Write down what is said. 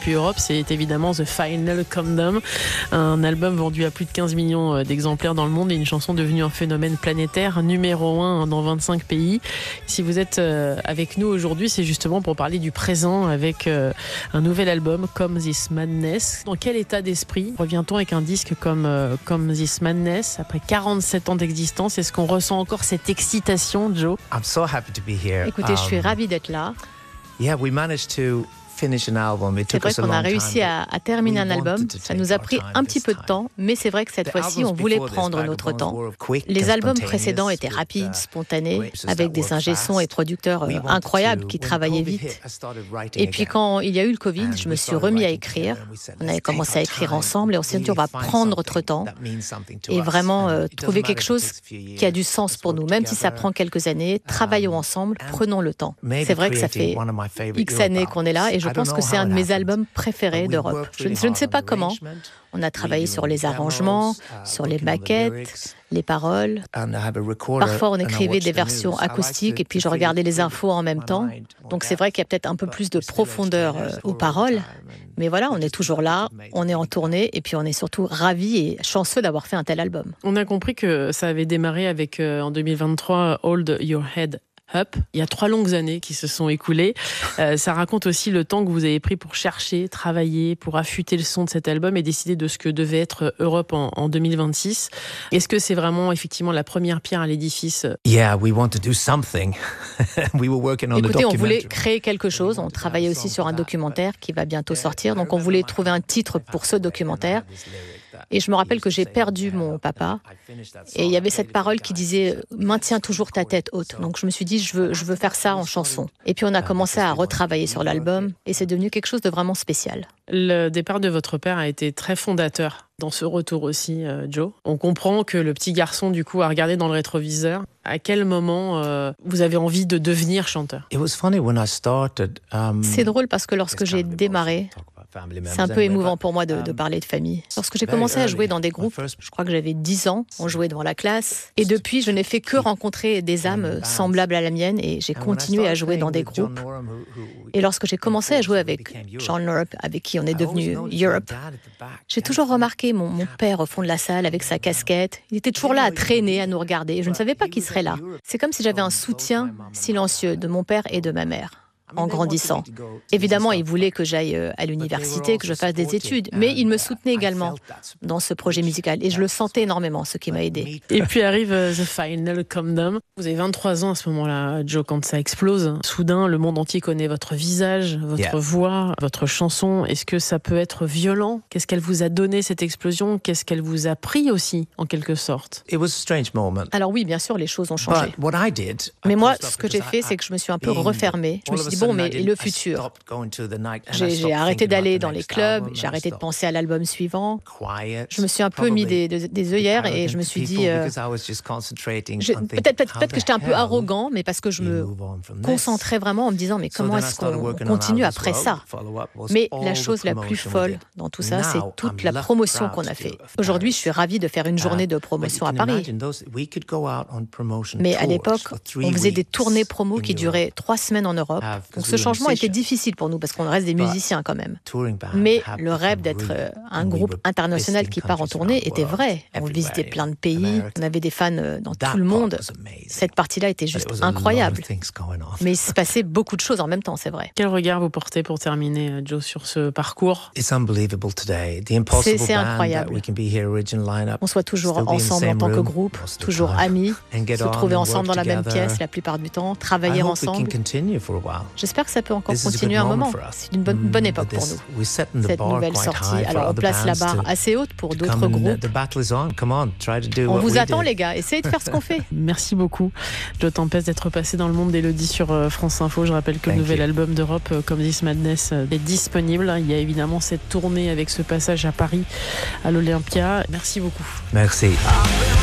depuis Europe, c'est évidemment The Final Countdown, un album vendu à plus de 15 millions d'exemplaires dans le monde et une chanson devenue un phénomène planétaire, numéro 1 dans 25 pays. Si vous êtes avec nous aujourd'hui, c'est justement pour parler du présent avec un nouvel album, Come This Madness. Dans quel état d'esprit revient-on avec un disque comme This Madness après 47 ans d'existence? Est-ce qu'on ressent encore cette excitation, Joe? Écoutez, je suis ravie d'être là. C'est vrai qu'on a réussi à terminer un album. Ça nous a pris un petit peu de temps, mais c'est vrai que cette fois-ci, on voulait prendre notre temps. Les albums précédents étaient rapides, spontanés, avec des ingé-sons et producteurs incroyables qui travaillaient vite. Et puis quand il y a eu le Covid, je me suis remis à écrire. On avait commencé à écrire ensemble et on s'est dit on va prendre notre temps et vraiment trouver quelque chose qui a du sens pour nous. Même si ça prend quelques années, travaillons ensemble, prenons le temps. C'est vrai que ça fait X années qu'on est là et je pense que c'est un de mes albums préférés d'Europe. Je ne sais pas comment. On a travaillé sur les arrangements, sur les maquettes, les paroles. Parfois, on écrivait des versions acoustiques et puis je regardais les infos en même temps. Donc c'est vrai qu'il y a peut-être un peu plus de profondeur aux paroles. Mais voilà, on est toujours là, on est en tournée et puis on est surtout ravis et chanceux d'avoir fait un tel album. On a compris que ça avait démarré avec, en 2023, Hold Your Head Up. Il y a 3 longues années qui se sont écoulées. Ça raconte aussi le temps que vous avez pris pour chercher, travailler, pour affûter le son de cet album et décider de ce que devait être Europe en 2026. Est-ce que c'est vraiment effectivement la première pierre à l'édifice? Écoutez, on voulait créer quelque chose. On travaillait aussi sur un documentaire qui va bientôt sortir. Donc on voulait trouver un titre pour ce documentaire. Et je me rappelle que j'ai perdu mon papa. Et il y avait cette parole qui disait « Maintiens toujours ta tête haute ». Donc je me suis dit « je veux faire ça en chanson ». Et puis on a commencé à retravailler sur l'album. Et c'est devenu quelque chose de vraiment spécial. Le départ de votre père a été très fondateur dans ce retour aussi, Joe. On comprend que le petit garçon, du coup, a regardé dans le rétroviseur. À quel moment vous avez envie de devenir chanteur? C'est drôle parce que lorsque j'ai démarré, c'est un peu émouvant pour moi de parler de famille. Lorsque j'ai commencé à jouer dans des groupes, je crois que j'avais 10 ans, on jouait devant la classe. Et depuis, je n'ai fait que rencontrer des âmes semblables à la mienne et j'ai continué à jouer dans des groupes. Et lorsque j'ai commencé à jouer avec John Norum, avec qui on est devenu Europe, j'ai toujours remarqué mon père au fond de la salle avec sa casquette. Il était toujours là à traîner, à nous regarder. Je ne savais pas qui serait là. C'est comme si j'avais un soutien silencieux de mon père et de ma mère. En grandissant. Évidemment, il voulait que j'aille à l'université, que je fasse des études, mais il me soutenait également dans ce projet musical et je le sentais énormément, ce qui m'a aidé. Et puis arrive The Final Countdown. Vous avez 23 ans à ce moment-là, Joe, quand ça explose. Soudain, le monde entier connaît votre visage, votre voix, votre chanson. Est-ce que ça peut être violent? Qu'est-ce qu'elle vous a donné, cette explosion? Qu'est-ce qu'elle vous a pris aussi, en quelque sorte? Alors oui, bien sûr, les choses ont changé. Mais moi, ce que j'ai fait, c'est que je me suis un peu refermée. Je me suis dit, bon, mais le futur. J'ai arrêté d'aller dans les clubs, j'ai arrêté de penser à l'album suivant. Je me suis un peu mis des œillères et je me suis dit... Peut-être que j'étais un peu arrogant, mais parce que je me concentrais vraiment en me disant, mais comment est-ce qu'on continue après ça? Mais la chose la plus folle dans tout ça, c'est toute la promotion qu'on a fait. Aujourd'hui, je suis ravie de faire une journée de promotion à Paris. Mais à l'époque, on faisait des tournées promo qui duraient 3 semaines en Europe. Donc ce changement était difficile pour nous parce qu'on reste des musiciens quand même. Mais le rêve d'être un groupe international qui part en tournée était vrai. On visitait plein de pays, on avait des fans dans tout le monde. Cette partie-là était juste incroyable. Mais il se passait beaucoup de choses en même temps, c'est vrai. Quel regard vous portez pour terminer, Joe, sur ce parcours? C'est incroyable. On soit toujours ensemble en tant que groupe, toujours amis, se trouver ensemble dans la même pièce la plupart du temps, travailler ensemble. J'espère que ça peut encore continuer un moment. C'est une bonne époque pour nous, cette nouvelle sortie. Alors on place la barre assez haute pour d'autres groupes. On vous attend les gars, essayez de faire ce qu'on fait. Merci beaucoup, Joe Tempest, d'être passé dans le monde d'Élodie sur France Info. Je rappelle que le nouvel album d'Europe, Come This Madness, est disponible. Il y a évidemment cette tournée avec ce passage à Paris, à l'Olympia. Merci beaucoup. Merci.